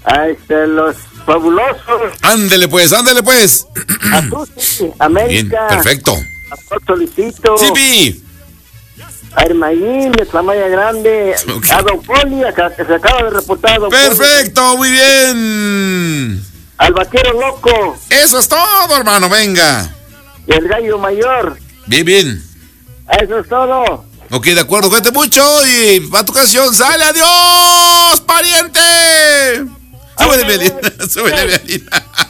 Los fabulosos. Ándele pues. A Tusi, América. Bien, perfecto. A Solicito. ¡Sipi! A Hermayín, de Tlamaya Grande. Okay. A Don Poli, que se acaba de reportar. Don Perfecto, Poli. muy bien. Al Vaquero Loco. Eso es todo, hermano, venga. Y el Gallo Mayor. Bien. Eso es todo. Ok, de acuerdo, cuídate mucho y va tu canción, sale, adiós, pariente. Súbele, Melina, súbele, Melina.